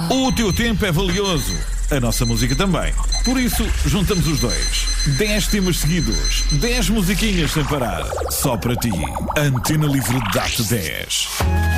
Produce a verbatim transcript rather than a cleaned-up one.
O teu tempo é valioso. A nossa música também. Por isso, juntamos os dois. dez temas seguidos. dez musiquinhas sem parar. Só para ti. Antena Livre dá-te dez.